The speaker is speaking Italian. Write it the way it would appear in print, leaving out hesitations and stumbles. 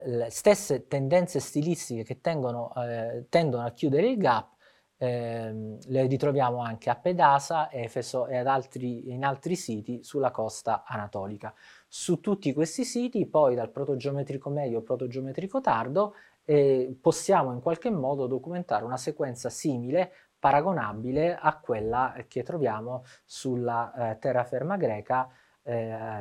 le stesse tendenze stilistiche che tendono a chiudere il gap, le ritroviamo anche a Pedasa, Efeso e in altri siti sulla costa anatolica. Su tutti questi siti, poi dal protogeometrico medio al protogeometrico tardo, possiamo in qualche modo documentare una sequenza simile, paragonabile a quella che troviamo sulla terraferma greca